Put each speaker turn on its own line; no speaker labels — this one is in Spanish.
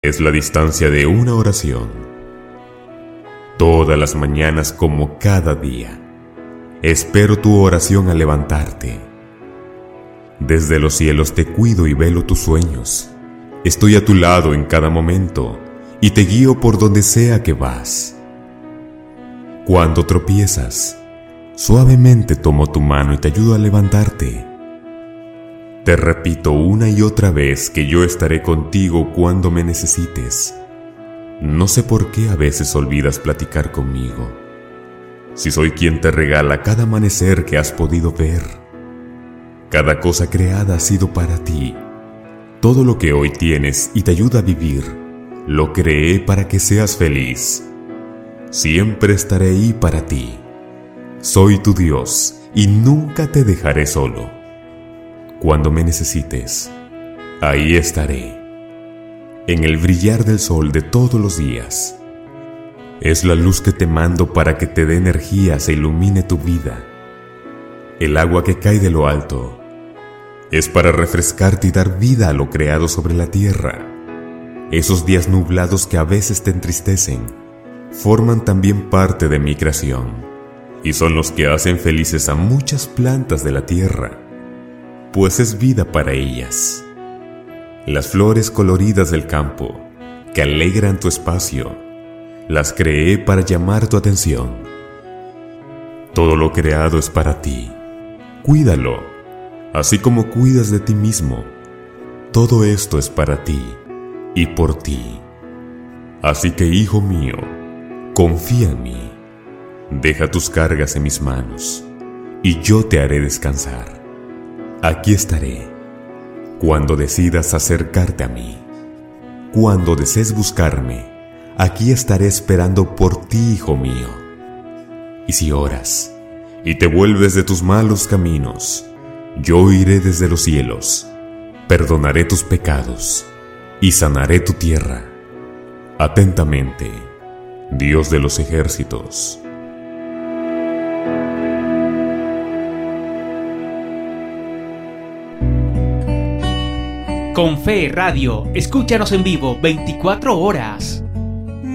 Es la distancia de una oración. Todas las mañanas como cada día, espero tu oración al levantarte. Desde los cielos te cuido y velo tus sueños. Estoy a tu lado en cada momento y te guío por donde sea que vas. Cuando tropiezas, suavemente tomo tu mano y te ayudo a levantarte. Te repito una y otra vez que yo estaré contigo cuando me necesites. No sé por qué a veces olvidas platicar conmigo. Si soy quien te regala cada amanecer que has podido ver. Cada cosa creada ha sido para ti. Todo lo que hoy tienes y te ayuda a vivir, lo creé para que seas feliz. Siempre estaré ahí para ti. Soy tu Dios y nunca te dejaré solo. Cuando me necesites, ahí estaré. En el brillar del sol de todos los días. Es la luz que te mando para que te dé energías e ilumine tu vida. El agua que cae de lo alto es para refrescarte y dar vida a lo creado sobre la tierra. Esos días nublados que a veces te entristecen forman también parte de mi creación y son los que hacen felices a muchas plantas de la tierra, pues es vida para ellas. Las flores coloridas del campo, que alegran tu espacio, las creé para llamar tu atención. Todo lo creado es para ti. Cuídalo, así como cuidas de ti mismo. Todo esto es para ti y por ti. Así que, hijo mío, confía en mí. Deja tus cargas en mis manos y yo te haré descansar. Aquí estaré, cuando decidas acercarte a mí. Cuando desees buscarme, aquí estaré esperando por ti, hijo mío. Y si oras y te vuelves de tus malos caminos, yo iré desde los cielos, perdonaré tus pecados y sanaré tu tierra. Atentamente, Dios de los ejércitos.
Con Fe Radio, escúchanos en vivo 24 horas.